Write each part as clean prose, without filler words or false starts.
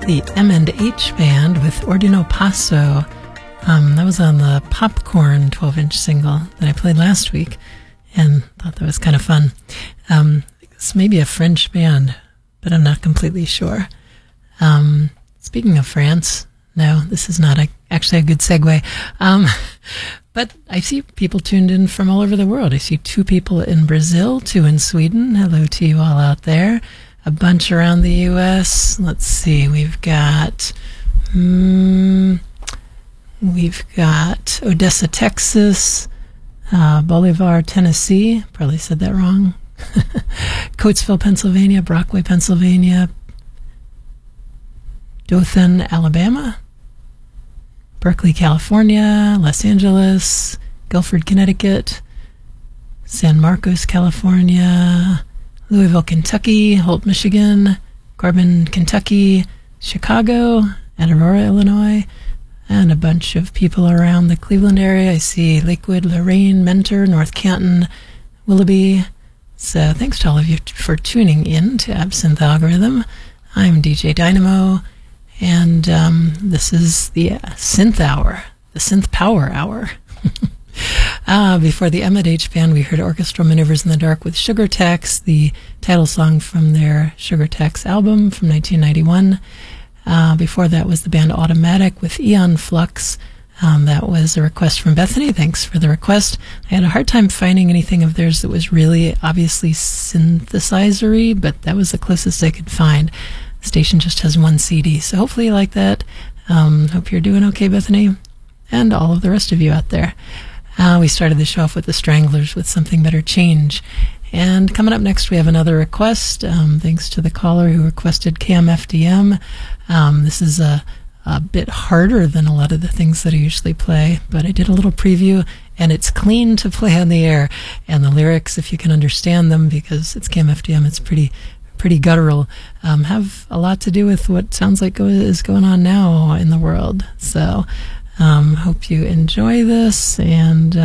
the M&H Band with Ordino Passo. That was on the Popcorn 12-inch single that I played last week, and thought that was kind of fun. It's maybe a French band, but I'm not completely sure. Speaking of France, no, this is not actually a good segue. But I see people tuned in from all over the world. I see 2 people in Brazil, 2 in Sweden. Hello to you all out there. A bunch around the U.S. Let's see, we've got Odessa, Texas, Bolivar, Tennessee. Probably said that wrong. Coatesville, Pennsylvania, Brockway, Pennsylvania, Dothan, Alabama, Berkeley, California, Los Angeles, Guilford, Connecticut, San Marcos, California, Louisville, Kentucky, Holt, Michigan, Corbin, Kentucky, Chicago, and Aurora, Illinois, and a bunch of people around the Cleveland area. I see Lakewood, Lorain, Mentor, North Canton, Willoughby. So thanks to all of you for tuning in to Absinthe Algorithm. I'm DJ Dynamo, and this is the Synth Hour, the Synth Power Hour. Before the M&H Band, we heard Orchestral Maneuvers in the Dark with Sugar Tax, the title song from their Sugar Tax album from 1991. Before that was the band Automatic with Eon Flux. That was a request from Bethany. Thanks for the request. I had a hard time finding anything of theirs that was really obviously synthesizer-y, but that was the closest I could find. The station just has 1 CD, so hopefully you like that. Hope you're doing okay, Bethany, and all of the rest of you out there. We started the show off with the Stranglers with Something Better Change. And coming up next, we have another request, thanks to the caller who requested KMFDM. This is a bit harder than a lot of the things that I usually play, but I did a little preview, and it's clean to play on the air. And the lyrics, if you can understand them, because it's KMFDM, it's pretty guttural, have a lot to do with what sounds like is going on now in the world. So hope you enjoy this, and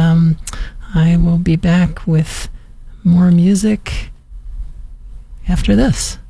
I will be back with more music after this.